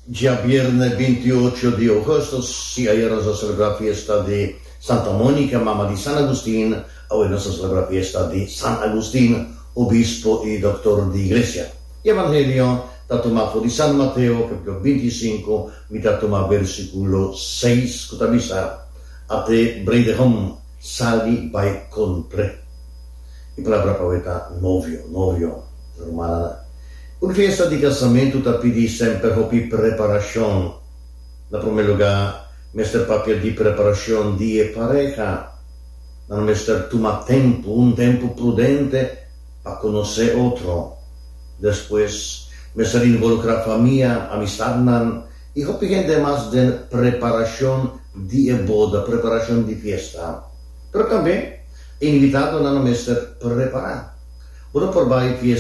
Ya viernes 28 de agosto, si ayer se celebra la fiesta de Santa Mónica, mamá de San Agustín, hoy nos celebra la fiesta de San Agustín, obispo y doctor de iglesia. Y Evangelio está tomado de San Mateo, capítulo 25, mitad toma versículo 6, que avisa, ate breidehom sali by contre. Y palabra poeta novio, romana. Una fiesta di casamento ta pidi sempre hopi preparación. Na primer lugar, mester papel di preparación di pareja. Na mester toma tempo, un tempo prudente para conocer otro. Después, mester involucra familia, amistad y hopi gente más de preparación di boda, preparación di fiesta. Pero también, invitado a mester preparar. Uno por vai fiesta